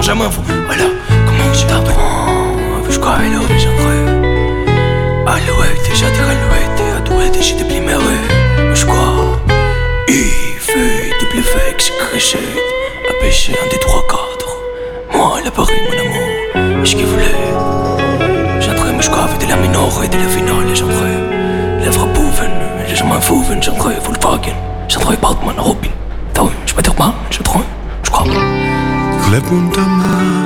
jamais vous. Voilà, comment je t'apprends. Je crois à l'eau, j'entrais. Alouette, j'ai dit alouette, adouette, j'ai dépliméré. Je crois. Il double fake, c'est créché. À pêcher un des 3-4. Moi, la Paris, mon amour. Est-ce qu'il voulait? J'entrais, mais je crois, avec de la minore et de la finale, j'entrais. Les vrais bouven, les gens m'en fouven, j'entrais, Volkswagen. J'entrais, Batman, Robin. T'as vu, je peux dire pas, j'entrais, je crois. Βλέπουν τα μάτια